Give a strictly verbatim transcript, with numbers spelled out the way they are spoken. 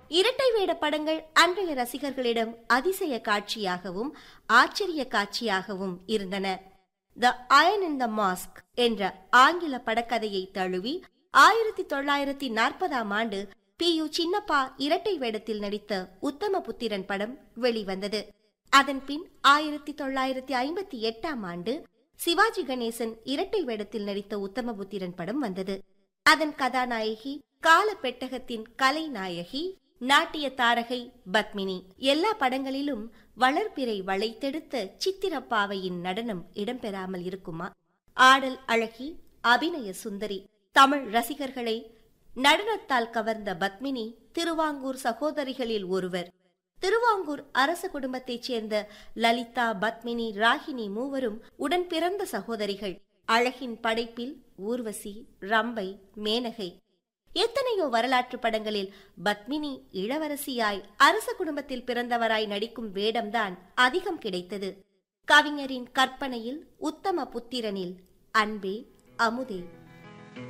இரட்டை வேட படங்கள் அன்றைய ரசிகர்களிடம் அதிசய காட்சியாகவும் ஆச்சரிய காட்சியாகவும் இருந்தன. The iron in the mask என்ற ஆங்கில படக்கதையை தழுவி ஆயிரத்தி தொள்ளாயிரத்தி நாற்பதாம் ஆண்டு பி யு சின்னப்பா இரட்டை வேடத்தில் நடித்த உத்தமபுத்திரன் படம் வெளிவந்தது. அதன் பின் ஆயிரத்தி தொள்ளாயிரத்தி ஐம்பத்தி எட்டாம் ஆண்டு சிவாஜி கணேசன் இரட்டை வேடத்தில் நடித்த உத்தமபுத்திரன் படம் வந்தது. அதன் கதாநாயகி கால பெட்டகத்தின் கலைநாயகி, நாட்டிய தாரகை பத்மினி. எல்லா படங்களிலும் வளர்பிறை வளைத்தெடுத்த சித்திரப்பாவையின் நடனம் இடம்பெறாமல் இருக்குமா? ஆடல் அழகி, அபிநய சுந்தரி. தமிழ் ரசிகர்களை நடனத்தால் கவர்ந்த பத்மினி திருவாங்கூர் சகோதரிகளில் ஒருவர். திருவாங்கூர் அரச குடும்பத்தைச் சேர்ந்த லலிதா, பத்மினி, ராகினி மூவரும் உடன் பிறந்த சகோதரிகள். அழகின் படைப்பில் ஊர்வசி, ரம்பை, மேனகை. எத்தனையோ வரலாற்று படங்களில் பத்மினி இளவரசியாய் அரச குடும்பத்தில் பிறந்தவராய் நடிக்கும் வேடம்தான் அதிகம் கிடைத்தது. கவிஞரின் கற்பனையில் உத்தம புத்திரனில் அன்பே அமுதே